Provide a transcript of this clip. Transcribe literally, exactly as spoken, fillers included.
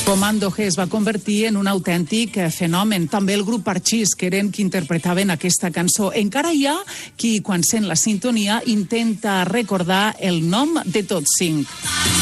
Comando G es va convertir en un autèntic fenomen. També el grup Parchís, que eren qui interpretaven aquesta cançó. Encara hi ha qui, quan sent la sintonia, intenta recordar el nom de tots cinc.